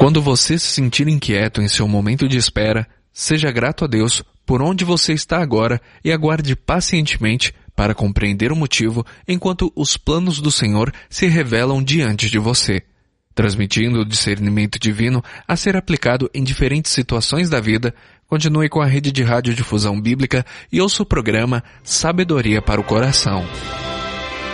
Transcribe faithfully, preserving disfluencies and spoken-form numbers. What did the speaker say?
Quando você se sentir inquieto em seu momento de espera, seja grato a Deus por onde você está agora e aguarde pacientemente para compreender o motivo enquanto os planos do Senhor se revelam diante de você, transmitindo o discernimento divino a ser aplicado em diferentes situações da vida. Continue com a rede de radiodifusão bíblica e ouça o programa Sabedoria para o Coração.